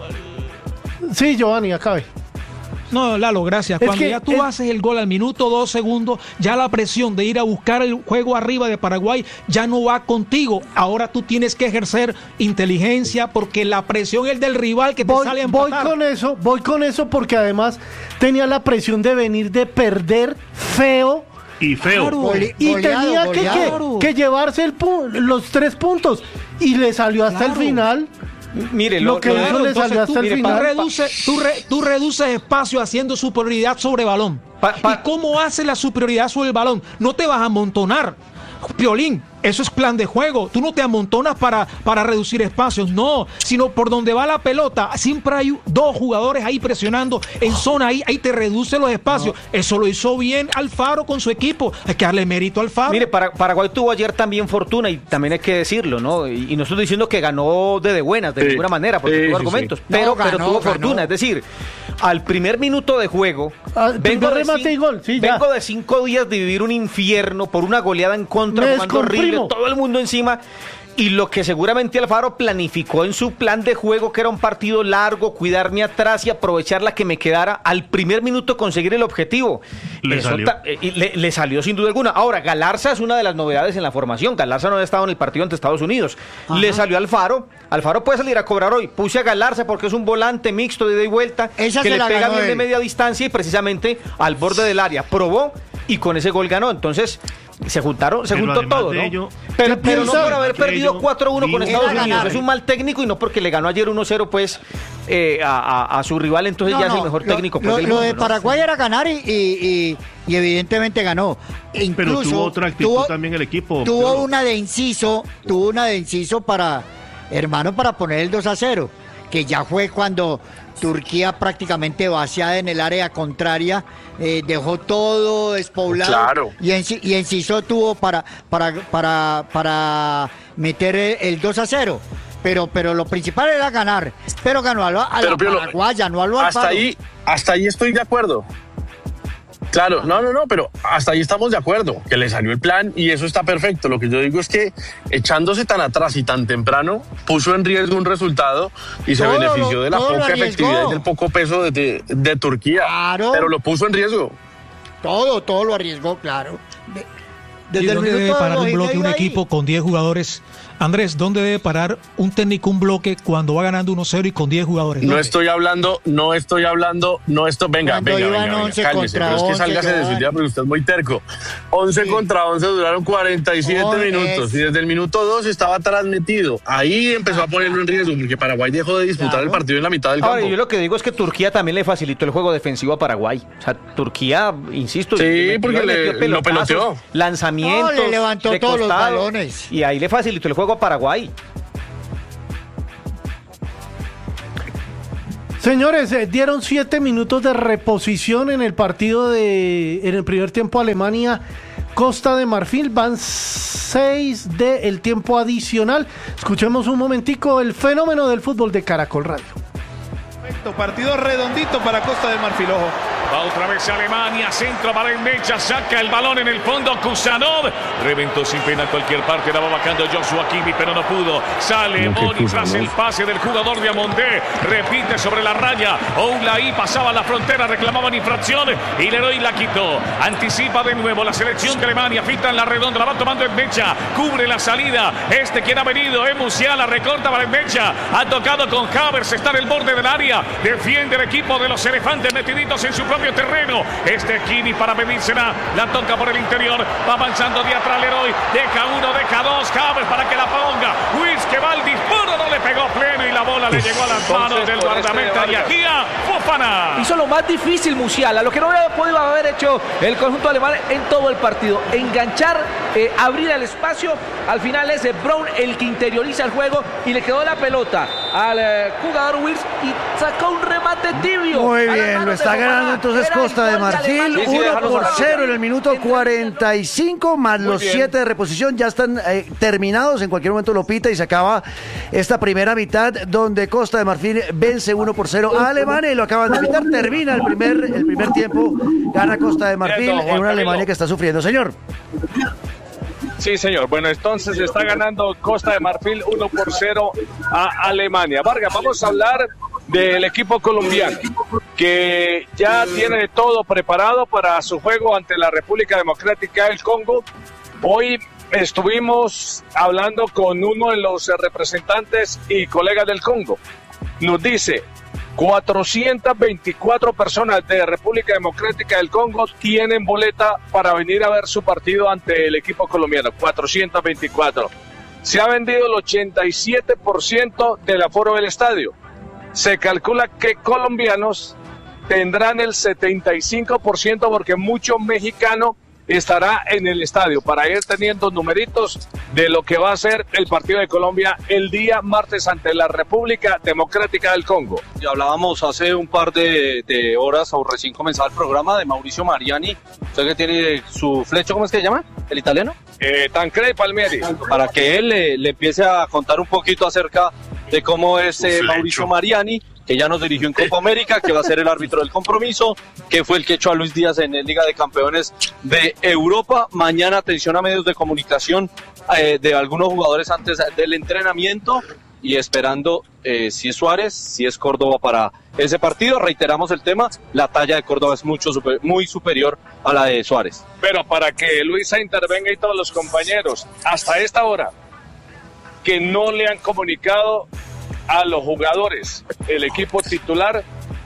Sí, Giovanni, acabe. No, Lalo, gracias. Cuando ya tú haces el gol al minuto 2 segundos, ya la presión de ir a buscar el juego arriba de Paraguay ya no va contigo. Ahora tú tienes que ejercer inteligencia porque la presión es del rival que te sale a empatar. Voy con eso porque además tenía la presión de venir de perder feo. Y feo. Claro, y tenía que llevarse los 3 puntos. Y le salió hasta el final. Mire, lo que hizo le salió hasta el final. Tú reduces espacio haciendo superioridad sobre balón. ¿Y cómo hace la superioridad sobre el balón? No te vas a amontonar. Piolín, eso es plan de juego. Tú no te amontonas para reducir espacios, no, sino por donde va la pelota. Siempre hay 2 jugadores ahí presionando en zona, ahí te reduce los espacios. Eso lo hizo bien Alfaro con su equipo. Hay que darle mérito a Alfaro. Mire, Paraguay tuvo ayer también fortuna y también hay que decirlo, ¿no? Y no estoy diciendo que ganó de buenas, de ninguna manera, porque tuvo argumentos, pero tuvo fortuna. Es decir, al primer minuto de juego, vengo de 5 días de vivir un infierno por una goleada en contra, jugando horrible, todo el mundo encima. Y lo que seguramente Alfaro planificó en su plan de juego, que era un partido largo, cuidarme atrás y aprovechar la que me quedara, al primer minuto conseguir el objetivo. Le salió sin duda alguna. Ahora, Galarza es una de las novedades en la formación. Galarza no había estado en el partido ante Estados Unidos. Ajá. Le salió a Alfaro. Alfaro puede salir a cobrar hoy. Puse a Galarza porque es un volante mixto de ida y vuelta, que le pega bien de media distancia y precisamente al borde del área. Probó y con ese gol ganó. Entonces se juntó todo, ¿no? Pero no por haber perdido 4-1 con Estados Unidos. Es un mal técnico y no porque le ganó ayer 1-0 pues a su rival, entonces ya es el mejor técnico. Lo de Paraguay era ganar y evidentemente ganó. Incluso, pero tuvo otra actitud también el equipo. Tuvo una de inciso para poner el 2-0, que ya fue cuando Turquía prácticamente vaciada en el área contraria, dejó todo despoblado. Claro. Y Enciso tuvo para meter el 2-0. Pero lo principal era ganar. Pero ganó a la paraguaya, no a lo Alfaro. Hasta ahí estoy de acuerdo. Claro, no, pero hasta ahí estamos de acuerdo, que le salió el plan y eso está perfecto. Lo que yo digo es que echándose tan atrás y tan temprano, puso en riesgo un resultado y se benefició de la poca efectividad y del poco peso de Turquía. Claro. Pero lo puso en riesgo. Todo lo arriesgó, claro. ¿Y dónde debe parar un bloque un equipo con 10 jugadores? Andrés, ¿dónde debe parar un técnico un bloque cuando va ganando 1-0 y con 10 jugadores? Venga, cálmese, pero es que sálgase de su idea porque usted es muy terco. 11 contra 11 duraron 47 minutos y desde el minuto 2 estaba transmitido. Ahí empezó a ponerlo en riesgo porque Paraguay dejó de disputar el partido en la mitad del campo. Yo lo que digo es que Turquía también le facilitó el juego defensivo a Paraguay. O sea, Turquía, insisto, porque lo peloteó. Lanzamientos, le levantó todos los balones. Y ahí le facilitó el juego a Paraguay. Señores, dieron 7 minutos de reposición en el partido en el primer tiempo Alemania Costa de Marfil, van 6 del tiempo adicional. Escuchemos un momentico el fenómeno del fútbol de Caracol Radio. Perfecto, partido redondito para Costa de Marfil, ojo. Va otra vez Alemania, centro para el Mecha, saca el balón en el fondo, Kusanov, reventó sin pena a cualquier parte, la va bajando Joshua Kimmich, pero no pudo, sale Boni tras el pase del jugador de Amondé, repite sobre la raya, Oulaí pasaba la frontera, reclamaban infracción y Leroy la quitó, anticipa de nuevo la selección de Alemania, fita en la redonda, la va tomando el Mecha, cubre la salida, quien ha venido, Musiala, recorta para el Mecha, ha tocado con Havertz, está en el borde del área, defiende el equipo de los elefantes metiditos en su propio terreno, Kimmich para pedírsela, la toca por el interior, va avanzando de atrás Leroy, deja uno, deja dos, Havertz para que la ponga, Luis que va al disparo, no le pegó pleno y la bola le llegó a las manos del guardameta Yahia Fofana. Hizo lo más difícil Musiala, lo que no había podido haber hecho el conjunto alemán en todo el partido, enganchar, abrir el espacio, al final es Brown el que interioriza el juego y le quedó la pelota al jugador Wirtz y sacó un remate tibio. Muy bien, lo está ganando entonces Costa de Marfil, 1-0 en el minuto 45, más los 7 de reposición, ya están terminados, en cualquier momento lo pita y se acaba esta primera mitad, donde Costa de Marfil vence 1-0 a Alemania y lo acaban de pitar, termina el primer tiempo, gana Costa de Marfil en una Alemania que está sufriendo, señor. Sí, señor. Bueno, entonces está ganando Costa de Marfil 1-0 a Alemania. Vargas, vamos a hablar del equipo colombiano, que ya tiene todo preparado para su juego ante la República Democrática del Congo. Hoy estuvimos hablando con uno de los representantes y colegas del Congo. Nos dice, 424 personas de República Democrática del Congo tienen boleta para venir a ver su partido ante el equipo colombiano, 424. Se ha vendido el 87% del aforo del estadio. Se calcula que colombianos tendrán el 75% porque mucho mexicano estará en el estadio para ir teniendo numeritos de lo que va a ser el partido de Colombia el día martes ante la República Democrática del Congo. Ya hablábamos hace un par de horas o recién comenzaba el programa de Mauricio Mariani, usted que tiene su flecho, ¿cómo es que se llama? ¿El italiano? Tancredi Palmieri. Para que él le empiece a contar un poquito acerca de cómo es Mauricio Mariani, que ya nos dirigió en Copa América, que va a ser el árbitro del compromiso, que fue el que echó a Luis Díaz en Liga de Campeones de Europa. Mañana atención a medios de comunicación de algunos jugadores antes del entrenamiento y esperando si es Suárez, si es Córdoba para ese partido. Reiteramos el tema, la talla de Córdoba es muy superior a la de Suárez. Pero para que Luisa intervenga y todos los compañeros, hasta esta hora, que no le han comunicado a los jugadores, el equipo titular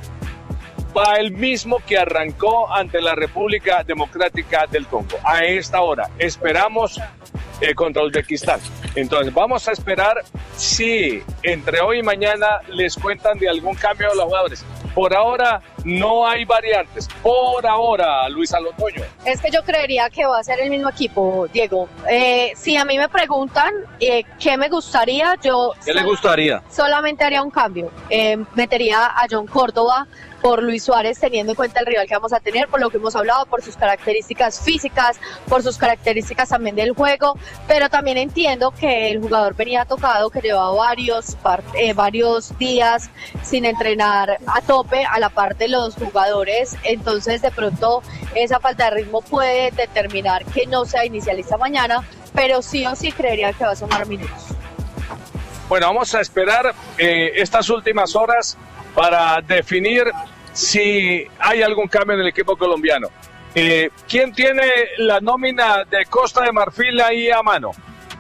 va el mismo que arrancó ante la República Democrática del Congo. A esta hora esperamos contra Uzbekistán. Entonces vamos a esperar si entre hoy y mañana les cuentan de algún cambio de los jugadores. Por ahora no hay variantes. Por ahora, Luisa Lotoño. Es que yo creería que va a ser el mismo equipo, Diego. Si a mí me preguntan qué me gustaría, ¿Qué le gustaría? Solamente haría un cambio. Metería a John Córdoba por Luis Suárez, teniendo en cuenta el rival que vamos a tener, por lo que hemos hablado, por sus características físicas, por sus características también del juego, pero también entiendo que el jugador venía tocado, que llevaba varios días sin entrenar a tope a la parte de los jugadores, entonces de pronto esa falta de ritmo puede determinar que no sea inicialista mañana, pero sí o sí creería que va a sumar minutos. Bueno, vamos a esperar estas últimas horas para definir si hay algún cambio en el equipo colombiano. ¿Quién tiene la nómina de Costa de Marfil ahí a mano?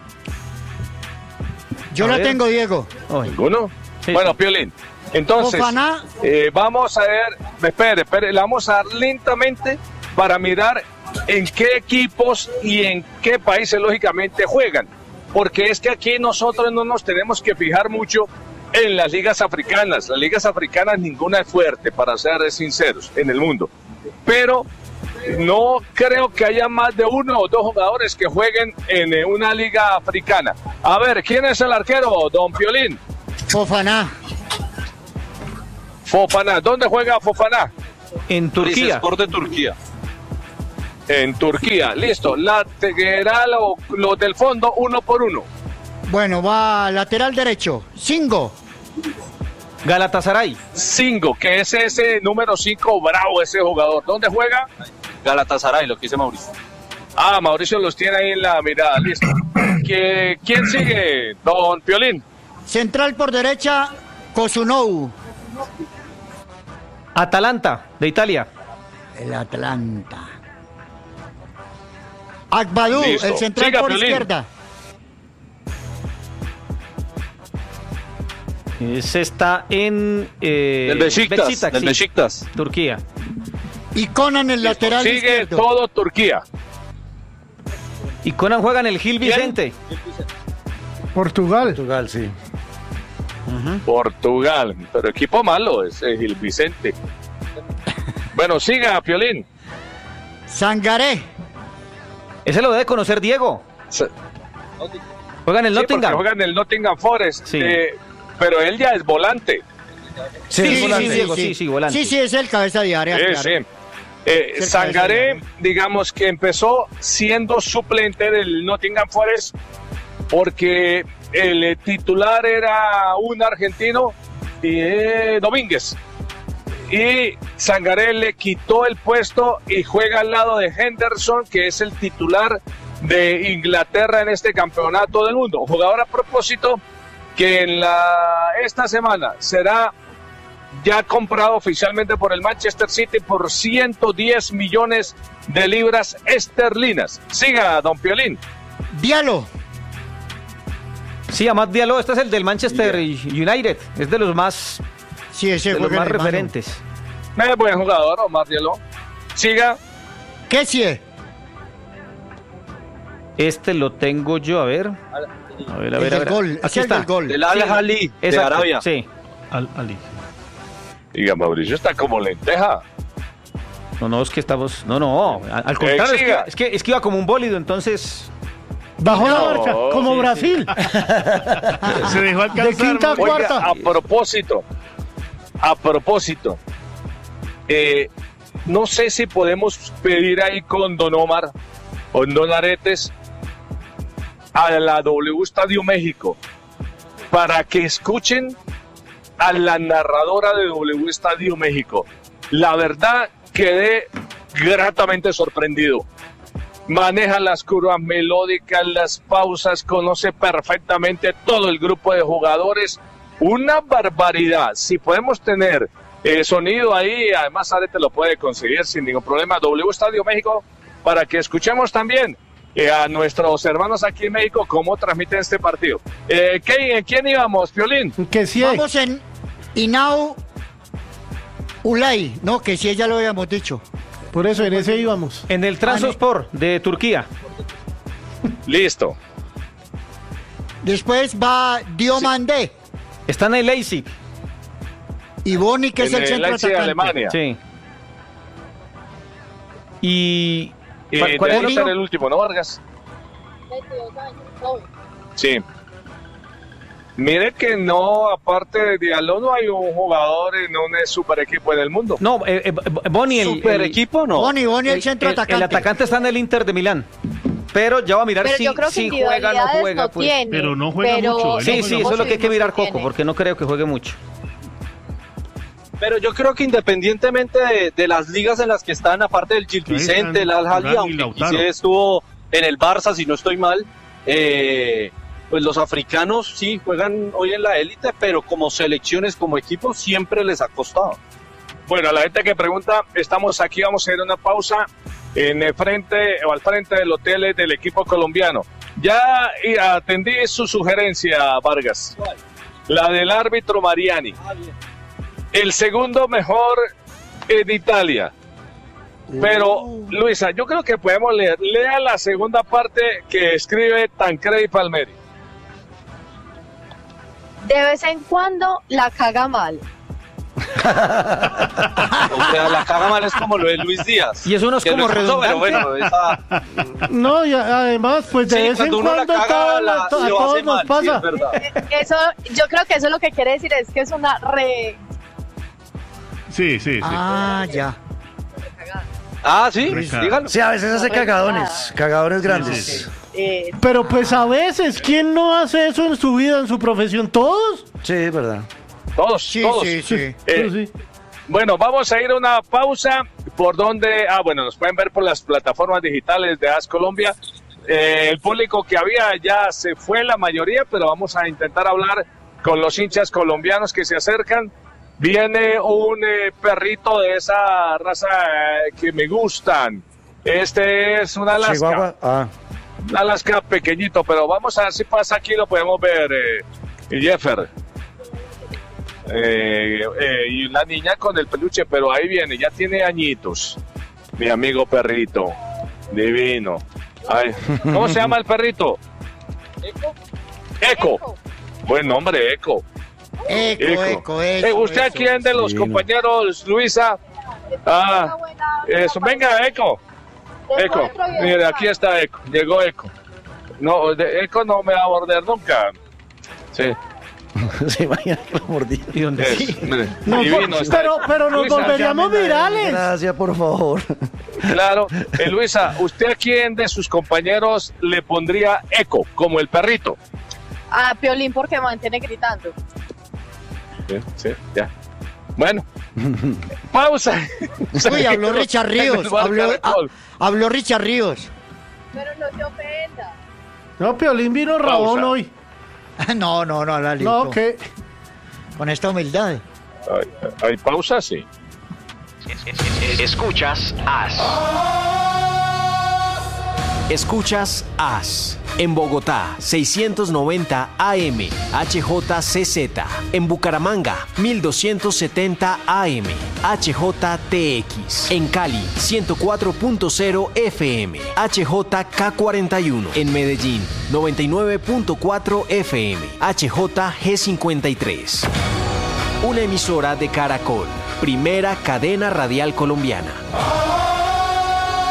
Yo la tengo, Diego. ¿Ninguno? Sí, bueno, Piolín. Entonces, vamos a ver, espere, la vamos a dar lentamente para mirar en qué equipos y en qué países lógicamente juegan. Porque es que aquí nosotros no nos tenemos que fijar mucho en las ligas africanas. Las ligas africanas ninguna es fuerte, para ser sinceros, en el mundo. Pero no creo que haya más de 1 o 2 jugadores que jueguen en una liga africana. A ver, ¿quién es el arquero, don Piolín? Fofana. ¿Dónde juega Fofana? En Turquía. Sport de Turquía. En Turquía, listo. Lateral o los del fondo, 1 por 1. Bueno, va lateral derecho. Singo. Galatasaray. Singo, que es ese número 5 bravo, ese jugador. ¿Dónde juega? Galatasaray, lo que dice Mauricio. Mauricio los tiene ahí en la mirada, listo. ¿Quién sigue, don Piolín? Central por derecha, Kosunou. Atalanta, de Italia. El Atlanta. Akbadou, listo. el central Siga, por Piolín. izquierda. Ese está en del Beşiktaş, Turquía. Y Conan el listo. lateral Sigue izquierdo. todo Turquía. Y Conan juega en el Gil Vicente. Portugal, sí. Portugal, pero equipo malo es Gil Vicente. Bueno, siga, Piolín. Sangaré. Ese lo debe conocer Diego. Juega en el Nottingham. Juega en el Nottingham Forest. Sí. Pero él ya es volante. Sí, Diego, sí, volante. Sí, es el cabeza de área. Sí, claro. sí. Sangaré, digamos que empezó siendo suplente del Nottingham Forest porque el titular era un argentino, Domínguez. Y Sangaré le quitó el puesto y juega al lado de Henderson, que es el titular de Inglaterra en este campeonato del mundo. Jugador a propósito que esta semana será ya comprado oficialmente por el Manchester City por 110 millones de libras esterlinas. Siga, don Piolín. Diallo. Sí, Amad Diallo, este es el del Manchester United, es de los más, ese de los más referentes. Buen jugador, Amad Diallo. Siga. Kessie. Este lo tengo yo, a ver. A ver. Gol. Aquí está. Del Al-Ahly, de Arabia. Sí. Al-Ahly. Diga, Mauricio está como lenteja. No, es que estamos... No, al contrario, es que iba como un bólido, entonces... Bajó la marcha, como Brasil. Se dejó alcanzar. De quinta a cuarta. A propósito, no sé si podemos pedir ahí con Don Omar o Don Aretes a la W Estadio México para que escuchen a la narradora de W Estadio México. La verdad, quedé gratamente sorprendido. Maneja las curvas melódicas, las pausas, conoce perfectamente todo el grupo de jugadores. Una barbaridad. Si podemos tener sonido ahí, además Arete lo puede conseguir sin ningún problema. W Estadio México, para que escuchemos también a nuestros hermanos aquí en México cómo transmiten este partido. ¿En quién íbamos, Piolín? Que sí. Vamos en Inau Ulay. No, que sí, ya lo habíamos dicho. Por eso en ese íbamos. En el Trabzonspor de Turquía. Listo. Después va Diomandé. Sí. Está en el Leipzig. Y Boni, que es el centro Leipzig, atacante. Alemania. Sí. Y ¿cuál es el último, no, Vargas? 22 años. Sí. Mire que no, aparte de Diallo, no hay un jugador en un super equipo en el mundo. No, Boni, ¿Super equipo no? Boni, el centro atacante. El atacante está en el Inter de Milán. Pero ya va a mirar pero yo creo que si juega o no juega. No pues. tiene, pero no juega mucho. Sí, eso es lo que hay que mirar, Coco, porque no creo que juegue mucho. Pero yo creo que independientemente de las ligas en las que están, aparte del Gil Vicente, el Al-Ahly, aunque quizás estuvo en el Barça, si no estoy mal, pues los africanos sí juegan hoy en la élite, pero como selecciones, como equipo, siempre les ha costado. Bueno, a la gente que pregunta, estamos aquí, vamos a ir a una pausa. en el frente o al frente del hotel del equipo colombiano. Ya atendí su sugerencia, Vargas. La del árbitro Mariani. El segundo mejor en Italia. Pero, Luisa, yo creo que podemos leer. Lea la segunda parte que escribe Tancredi Palmeri. De vez en cuando la caga mal. O sea, la caga mal es como lo de Luis Díaz. Y eso no es como redundante. Bueno, No, y además, pues de vez en cuando a todos nos pasa. Eso, yo creo que eso lo que quiere decir es que es una Sí. Ah, ya. Sí, díganlo. Sí, a veces hace cagadones grandes. Pero pues a veces, ¿quién no hace eso en su vida, en su profesión? ¿Todos? Sí, es verdad. Todos. Sí. Bueno, vamos a ir a una pausa por donde, nos pueden ver por las plataformas digitales de AS Colombia. El público que había ya se fue la mayoría, pero vamos a intentar hablar con los hinchas colombianos que se acercan. Viene un perrito de esa raza que me gustan. Este es un Alaska. Chihuahua. Un Alaska pequeñito, pero vamos a ver si pasa aquí, lo podemos ver, Jeffer. Y la niña con el peluche, pero ahí viene, ya tiene añitos. Mi amigo perrito, divino. Ay, ¿cómo se llama el perrito? Eco. Buen nombre, Eco. Eco. ¿Usted a quién de los compañeros, Luisa? Eso, venga, Eco. Mire, aquí está Eco. Llegó Eco. No, Eco no me va a morder nunca. Sí. Se imagina que lo mordí. ¿Y dónde es? Pero nos volveríamos virales. Gracias, por favor. Claro. Luisa, ¿usted a quién de sus compañeros le pondría Eco, como el perrito? A Piolín porque mantiene gritando. Sí, ya. Bueno, pausa. Uy, habló Richard Ríos. Habló Richard Ríos. Pero no se ofenda. No, Piolín vino rabón hoy. No, Lalito. No, ¿qué? Con esta humildad. ¿Hay pausa? Sí. Escuchas AS. Escuchas AS. En Bogotá, 690 AM, HJCZ. En Bucaramanga, 1270 AM, HJTX. En Cali, 104.0 FM, HJK41. En Medellín, 99.4 FM, HJG53. Una emisora de Caracol, primera cadena radial colombiana.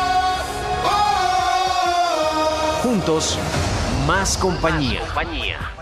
Juntos, más compañía.